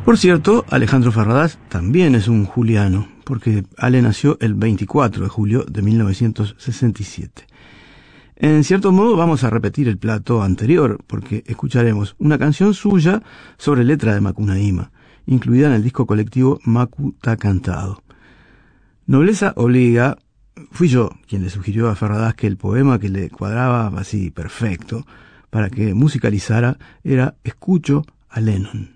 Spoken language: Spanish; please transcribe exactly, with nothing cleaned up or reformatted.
Por cierto, Alejandro Ferradas también es un juliano, porque Ale nació el veinticuatro de julio de mil novecientos sesenta y siete. En cierto modo vamos a repetir el plato anterior, porque escucharemos una canción suya sobre letra de Macunaíma, incluida en el disco colectivo Macu Ta Cantado. Nobleza obliga, fui yo quien le sugirió a Ferradas que el poema que le cuadraba así perfecto para que musicalizara era Escucho a Lennon.